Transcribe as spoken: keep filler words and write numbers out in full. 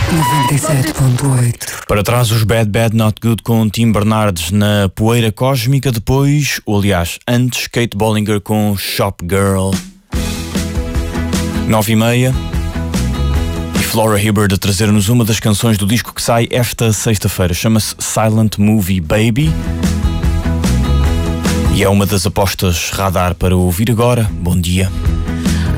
noventa e sete ponto oito. Para trás os Bad Bad Not Good com Tim Bernardes na Poeira Cósmica. Depois, ou aliás, antes, Kate Bollinger com Shop Girl. Nove e meia. E Flora Hibbert a trazer-nos uma das canções do disco que sai esta sexta-feira. Chama-se Silent Movie Baby. E é uma das apostas radar para ouvir agora. Bom dia.